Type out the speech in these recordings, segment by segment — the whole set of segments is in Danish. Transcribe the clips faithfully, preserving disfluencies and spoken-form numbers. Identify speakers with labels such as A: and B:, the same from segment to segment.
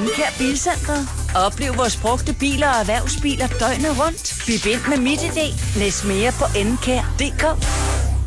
A: Enkær Bilcentret. Oplev vores brugte biler og erhvervsbiler døgnet rundt. Byg ind med MitID. Læs mere på enkær punktum d k.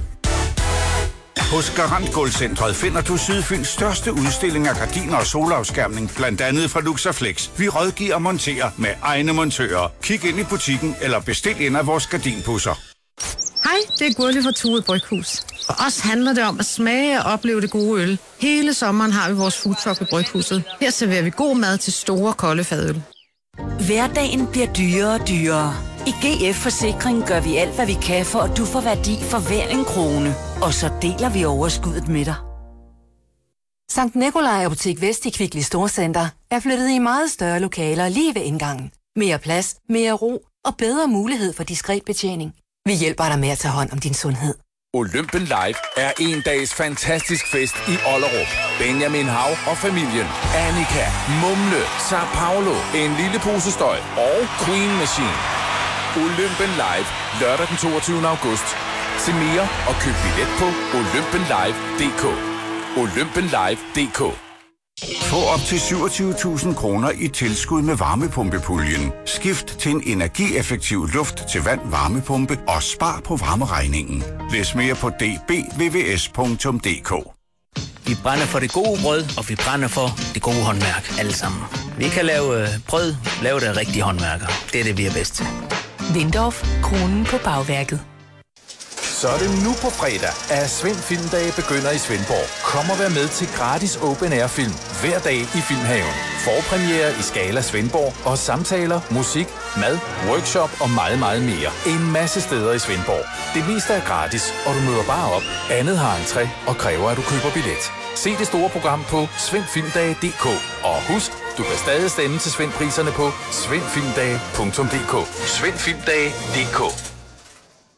B: Hos Garant Gulvcentret finder du Sydfyns største udstilling af gardiner og solafskærmning, blandt andet fra Luxaflex. Vi rådgiver og monterer med egne montører. Kig ind i butikken eller bestil en af vores gardinpusser.
C: Hej, det er Gurli fra Tuet Bryghus. For os handler det om at smage og opleve det gode øl. Hele sommeren har vi vores foodtruck ved Bryghuset. Her serverer vi god mad til store, kolde fadøl.
A: Hverdagen bliver dyrere og dyrere. I G F Forsikring gør vi alt, hvad vi kan, for at du får værdi for hver en krone. Og så deler vi overskuddet med dig.
D: Sankt Nikolaj Apotek Vest i Kvickly Storcenter er flyttet i meget større lokaler lige ved indgangen. Mere plads, mere ro og bedre mulighed for diskret betjening. Vi hjælper dig med at tage hånd om din sundhed.
E: Olympen Live er en dags fantastisk fest i Ollerup. Benjamin Hav og familien, Annika, Mumle, Sao Paulo, en lille pose støj og Queen Machine. Olympen Live, lørdag den toogtyvende august. Se mere og køb billet på olympen live punktum d k. olympen live punktum d k.
B: Få op til syvogtyve tusind kroner i tilskud med varmepumpepuljen. Skift til en energieffektiv luft til vand varmepumpe og spar på varmeregningen. Læs mere på d b v v s punktum d k.
F: Vi brænder for det gode brød, og vi brænder for det gode håndværk alle sammen. Vi kan lave brød, lave det rigtige håndværker. Det er det, vi er bedst til.
G: Windorf, kronen på bagværket.
E: Så er det nu på fredag, at Svend Filmdage begynder i Svendborg. Kom og vær med til gratis open air film hver dag i Filmhaven. Forpremiere i Skala Svendborg og samtaler, musik, mad, workshop og meget, meget mere. En masse steder i Svendborg. Det meste er gratis, og du møder bare op. Andet har entré og kræver, at du køber billet. Se det store program på svend filmdage punktum d k. Og husk, du kan stadig stemme til Svend-priserne på svend filmdage punktum d k. svend filmdage punktum d k.